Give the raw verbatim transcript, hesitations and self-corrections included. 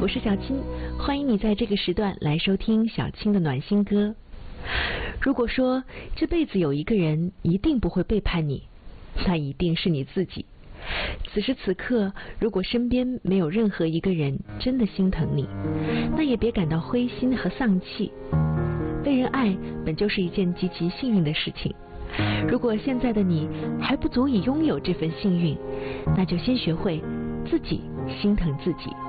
我是小青，欢迎你在这个时段来收听小青的暖心歌。如果说这辈子有一个人一定不会背叛你，那一定是你自己。此时此刻，如果身边没有任何一个人真的心疼你，那也别感到灰心和丧气。被人爱本就是一件极其幸运的事情，如果现在的你还不足以拥有这份幸运，那就先学会自己心疼自己。